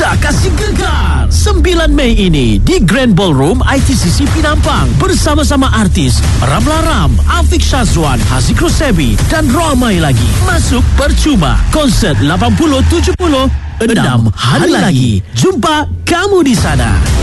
Kita kasih gegar 9 Mei ini di Grand Ballroom ITCC Penampang bersama-sama artis Ramla Ram, Afiq Syazwan, Haziq Rosebi dan ramai lagi. Masuk percuma. Konsert 80-70 6 hari lagi. Jumpa kamu di sana.